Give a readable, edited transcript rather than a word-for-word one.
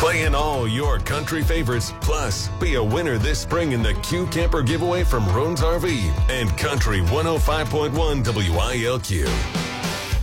Playing all your country favorites. Plus, be a winner this spring in the Q Camper giveaway from Roan's RV and Country 105.1 WILQ.